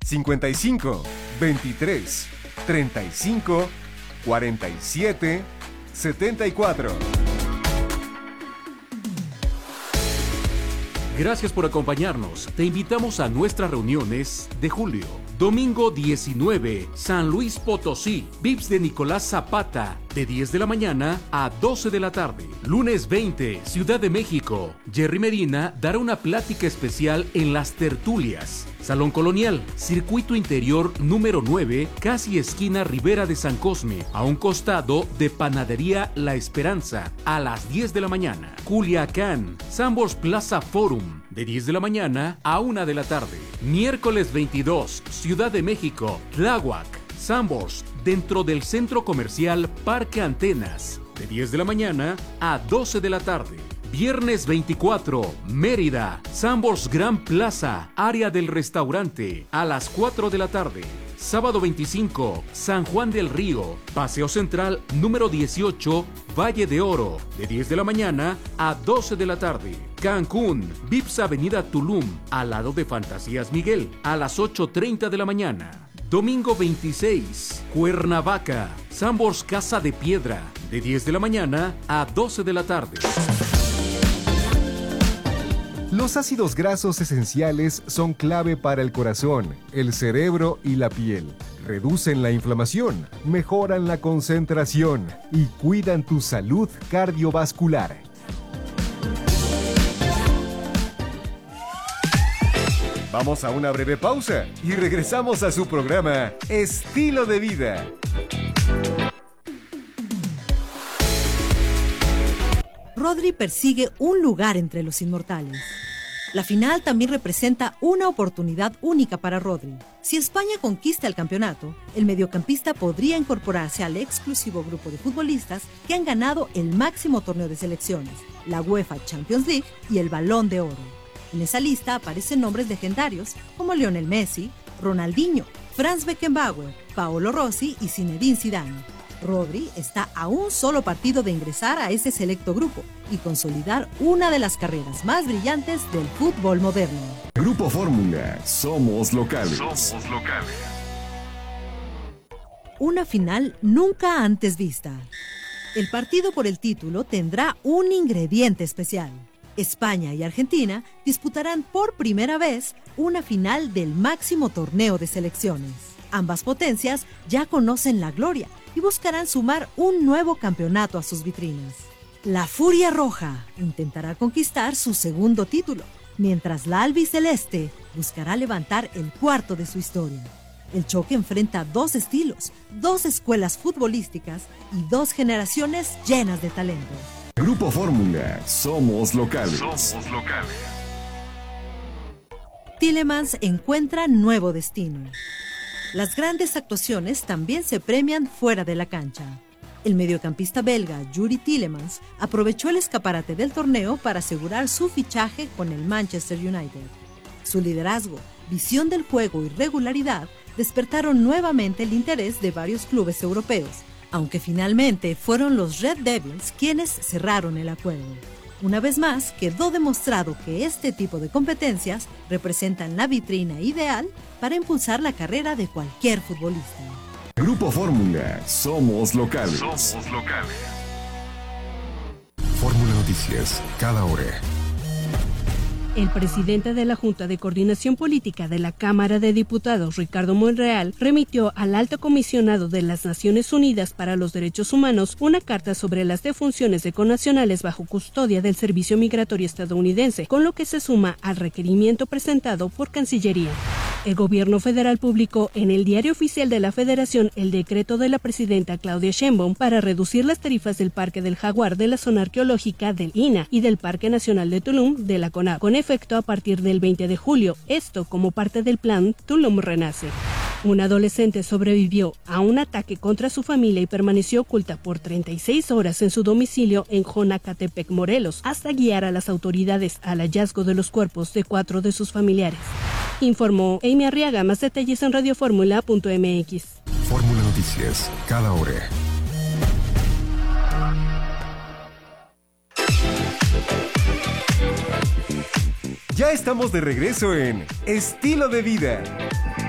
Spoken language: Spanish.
55 23 35 47 74. Gracias por acompañarnos. Te invitamos a nuestras reuniones de julio. Domingo 19, San Luis Potosí, VIPS de Nicolás Zapata, de 10 de la mañana a 12 de la tarde. Lunes 20, Ciudad de México, Jerry Medina dará una plática especial en Las Tertulias. Salón Colonial, Circuito Interior número 9, casi esquina Ribera de San Cosme, a un costado de Panadería La Esperanza, a las 10 de la mañana. Culiacán, Sambors Plaza Forum, de 10 de la mañana a 1 de la tarde. Miércoles 22, Ciudad de México, Tláhuac, Sambors, dentro del Centro Comercial Parque Antenas, de 10 de la mañana a 12 de la tarde. Viernes 24, Mérida, Sambors Gran Plaza, área del restaurante, a las 4 de la tarde. Sábado 25, San Juan del Río, Paseo Central número 18, Valle de Oro, de 10 de la mañana a 12 de la tarde. Cancún, VIPS Avenida Tulum, al lado de Fantasías Miguel, a las 8:30 de la mañana. Domingo 26, Cuernavaca, Sambors Casa de Piedra, de 10 de la mañana a 12 de la tarde. Los ácidos grasos esenciales son clave para el corazón, el cerebro y la piel. Reducen la inflamación, mejoran la concentración y cuidan tu salud cardiovascular. Vamos a una breve pausa y regresamos a su programa Estilo de Vida. Rodri persigue un lugar entre los inmortales. La final también representa una oportunidad única para Rodri. Si España conquista el campeonato, el mediocampista podría incorporarse al exclusivo grupo de futbolistas que han ganado el máximo torneo de selecciones, la UEFA Champions League y el Balón de Oro. En esa lista aparecen nombres legendarios como Lionel Messi, Ronaldinho, Franz Beckenbauer, Paolo Rossi y Zinedine Zidane. Rodri está a un solo partido de ingresar a ese selecto grupo y consolidar una de las carreras más brillantes del fútbol moderno. Grupo Fórmula, somos locales. Somos locales. Una final nunca antes vista. El partido por el título tendrá un ingrediente especial. España y Argentina disputarán por primera vez una final del máximo torneo de selecciones. Ambas potencias ya conocen la gloria y buscarán sumar un nuevo campeonato a sus vitrinas. La Furia Roja intentará conquistar su segundo título, mientras la albiceleste buscará levantar el cuarto de su historia. El choque enfrenta dos estilos, dos escuelas futbolísticas y dos generaciones llenas de talento. Grupo Fórmula, somos locales. Somos locales. Tielemans encuentra nuevo destino. Las grandes actuaciones también se premian fuera de la cancha. El mediocampista belga Yuri Tielemans aprovechó el escaparate del torneo para asegurar su fichaje con el Manchester United. Su liderazgo, visión del juego y regularidad despertaron nuevamente el interés de varios clubes europeos, aunque finalmente fueron los Red Devils quienes cerraron el acuerdo. Una vez más, quedó demostrado que este tipo de competencias representan la vitrina ideal para impulsar la carrera de cualquier futbolista. Grupo Fórmula, somos locales. Somos locales. Fórmula Noticias, cada hora. El presidente de la Junta de Coordinación Política de la Cámara de Diputados, Ricardo Monreal, remitió al Alto Comisionado de las Naciones Unidas para los Derechos Humanos una carta sobre las defunciones de connacionales bajo custodia del Servicio Migratorio estadounidense, con lo que se suma al requerimiento presentado por Cancillería. El gobierno federal publicó en el Diario Oficial de la Federación el decreto de la presidenta Claudia Sheinbaum para reducir las tarifas del Parque del Jaguar de la zona arqueológica del INAH y del Parque Nacional de Tulum de la CONAP, con efecto a partir del 20 de julio, esto como parte del plan Tulum Renace. Un adolescente sobrevivió a un ataque contra su familia y permaneció oculta por 36 horas en su domicilio en Jonacatepec, Morelos, hasta guiar a las autoridades al hallazgo de los cuerpos de 4 de sus familiares. Informó Amy Arriaga. Más detalles en radioformula.mx. Fórmula Noticias, cada hora. Ya estamos de regreso en Estilo de Vida.